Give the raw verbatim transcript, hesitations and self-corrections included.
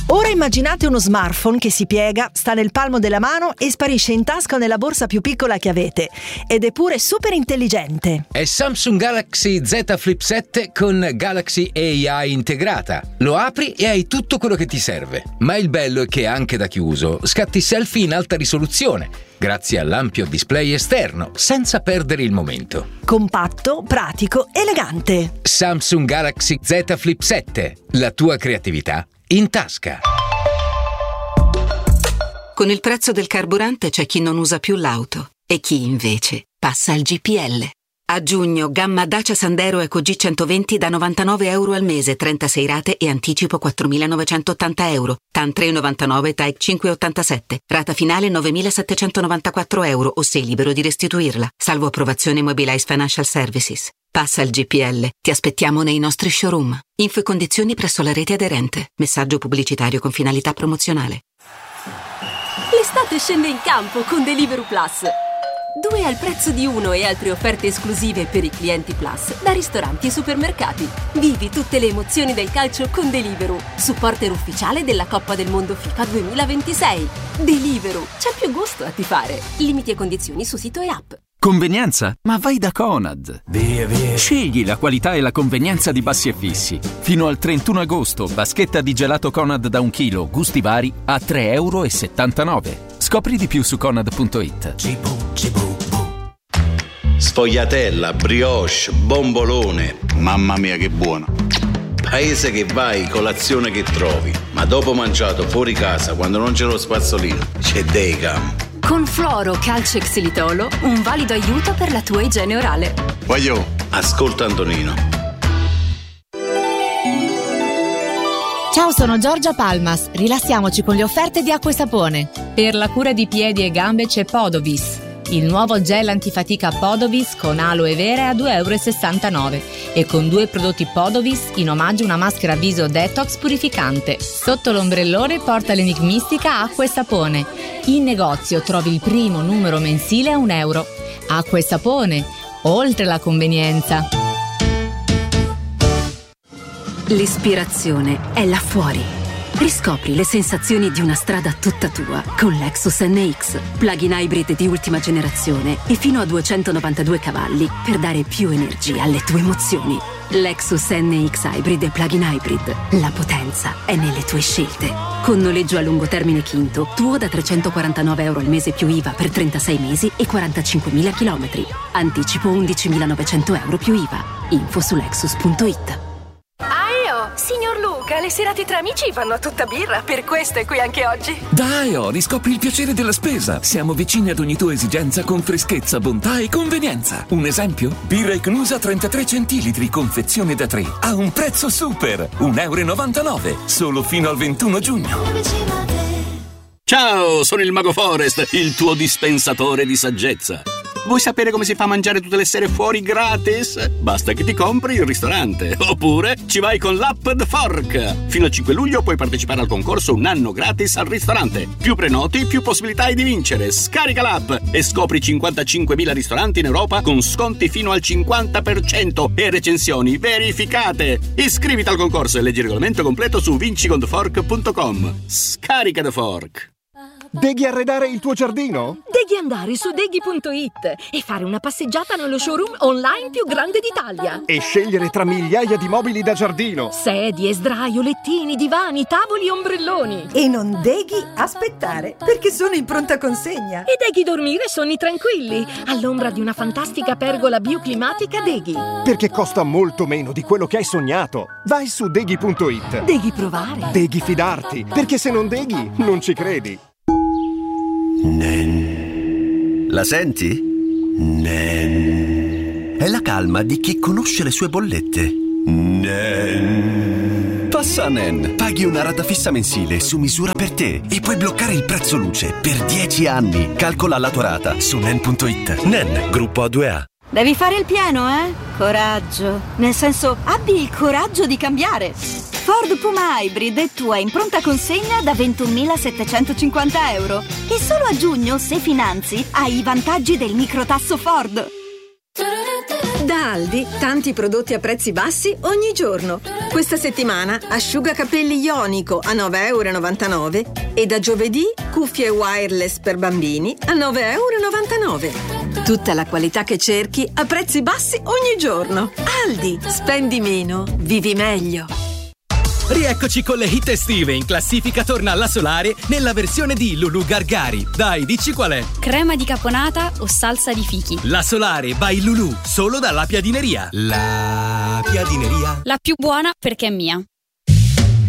Ora immaginate uno smartphone che si piega, sta nel palmo della mano e sparisce in tasca o nella borsa più piccola che avete. Ed è pure super intelligente. È Samsung Galaxy Z Flip sette con Galaxy A I integrata. Lo apri e hai tutto quello che ti serve. Ma il bello è che anche da chiuso scatti selfie in alta risoluzione, grazie all'ampio display esterno, senza perdere il momento. Compatto, pratico, elegante. Samsung Galaxy Z Flip sette. La tua creatività in tasca. Con il prezzo del carburante c'è chi non usa più l'auto e chi invece passa al G P L. A giugno, gamma Dacia Sandero Eco G centoventi da novantanove euro al mese, trentasei rate e anticipo quattromilanovecentottanta euro. T A N tre virgola novantanove, T A E cinque virgola ottantasette. Rata finale novemilasettecentonovantaquattro euro o sei libero di restituirla. Salvo approvazione Mobilize Financial Services. Passa al G P L. Ti aspettiamo nei nostri showroom. Info e condizioni presso la rete aderente. Messaggio pubblicitario con finalità promozionale. L'estate scende in campo con Deliveroo Plus. Due al prezzo di uno e altre offerte esclusive per i clienti Plus da ristoranti e supermercati. Vivi tutte le emozioni del calcio con Deliveroo, supporter ufficiale della Coppa del Mondo FIFA duemilaventisei. Deliveroo, c'è più gusto a tifare. Limiti e condizioni su sito e app. Convenienza? Ma vai da Conad. Via, via. Scegli la qualità e la convenienza di Bassi e Fissi. Fino al trentuno agosto, vaschetta di gelato Conad da un chilo, gusti vari, a tre virgola settantanove euro. Scopri di più su conad punto it. Sfogliatella, brioche, bombolone. Mamma mia che buono. Paese che vai, colazione che trovi. Ma dopo mangiato fuori casa, quando non c'è lo spazzolino, c'è Degam. Con Fluoro Calcio e Xilitolo, un valido aiuto per la tua igiene orale. Voglio, ascolta Antonino. Ciao, sono Giorgia Palmas. Rilassiamoci con le offerte di acqua e sapone. Per la cura di piedi e gambe c'è Podovis. Il nuovo gel antifatica Podovis con aloe vera a due virgola sessantanove euro e con due prodotti Podovis in omaggio una maschera viso detox purificante. Sotto l'ombrellone porta l'enigmistica acqua e sapone. In negozio trovi il primo numero mensile a un euro. Acqua e sapone, oltre la convenienza. L'ispirazione è là fuori. Riscopri le sensazioni di una strada tutta tua con Lexus N X, plug-in hybrid di ultima generazione e fino a duecentonovantadue cavalli per dare più energia alle tue emozioni. Lexus N X Hybrid e plug-in hybrid. La potenza è nelle tue scelte. Con noleggio a lungo termine Quinto, tuo da trecentoquarantanove euro al mese più I V A per trentasei mesi e quarantacinquemila chilometri. Anticipo undicimilanovecento euro più I V A. Info su lexus punto it. Signor Luca, le serate tra amici vanno a tutta birra, per questo è qui anche oggi. Dai, oh, riscopri il piacere della spesa. Siamo vicini ad ogni tua esigenza con freschezza, bontà e convenienza. Un esempio? Birra Icnusa trentatré centilitri, confezione da tre, a un prezzo super, un euro e novantanove, solo fino al ventuno giugno. Ciao, sono il Mago Forest, il tuo dispensatore di saggezza. Vuoi sapere come si fa a mangiare tutte le sere fuori gratis? Basta che ti compri il ristorante. Oppure ci vai con l'app The Fork. Fino al cinque luglio puoi partecipare al concorso Un anno gratis al ristorante. Più prenoti, più possibilità di vincere. Scarica l'app e scopri cinquantacinquemila ristoranti in Europa con sconti fino al cinquanta per cento e recensioni verificate. Iscriviti al concorso e leggi il regolamento completo su vinci con the fork punto com. Scarica The Fork. Devi arredare il tuo giardino? Devi andare su deghi punto it e fare una passeggiata nello showroom online più grande d'Italia. E scegliere tra migliaia di mobili da giardino. Sedie, sdraio, lettini, divani, tavoli e ombrelloni. E non devi aspettare, perché sono in pronta consegna. E devi dormire sonni tranquilli, all'ombra di una fantastica pergola bioclimatica Deghi. Perché costa molto meno di quello che hai sognato. Vai su deghi punto it. Devi provare. Devi fidarti, perché se non deghi, non ci credi. Nen. La senti? Nen. È la calma di chi conosce le sue bollette. Nen. Passa a Nen. Paghi una rata fissa mensile su misura per te e puoi bloccare il prezzo luce per dieci anni. Calcola la tua rata su nen punto it. Nen, gruppo A due A. Devi fare il pieno, eh? Coraggio. Nel senso, abbi il coraggio di cambiare. Ford Puma Hybrid è tua in pronta consegna da ventunomilasettecentocinquanta euro. E solo a giugno, se finanzi, hai i vantaggi del microtasso Ford. Da Aldi, tanti prodotti a prezzi bassi ogni giorno. Questa settimana asciugacapelli Ionico a nove e novantanove euro e da giovedì cuffie wireless per bambini a nove e novantanove euro. Tutta la qualità che cerchi a prezzi bassi ogni giorno. Aldi, spendi meno, vivi meglio. Rieccoci con le hit estive. In classifica torna la Solare nella versione di Lulu Gargari. Dai, dici qual è? Crema di caponata o salsa di fichi? La Solare by Lulu, solo dalla Piadineria. La Piadineria. La più buona perché è mia.